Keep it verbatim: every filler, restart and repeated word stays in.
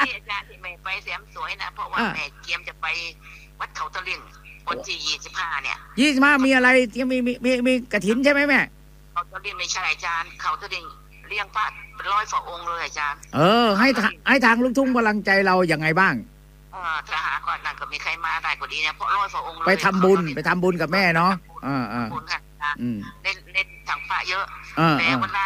ที่อาจารย์ที่แม่ไปแสมสวยนะเพราะว่าแม่เกียมจะไปวัดเขาตะลิ่งวันที่ยี่สิบห้าเนี่ยยี่สิบห้ามีอะไรที่มีมีมีมีกฐินใช่ไหมแม่เขาตะลิ่งไม่ใช่อาจารย์เขาตะลิ่งเลี้ยงพระเป็นร้อยฝ่าองค์เลยอาจารย์เออให้ให้ทางลูกทุ่งพลังใจเราอย่างไงบ้างเออถ้าหาก่อนนั่นก็มีใครมาได้ก็ดีนะเพราะร้อยฝ่าองค์เลยไปทำบุญไปทำบุญกับแม่เนาะอ่าอ่าบุญค่ะอืมเน้นเน้นทางพระเยอะอ่าแต่วัน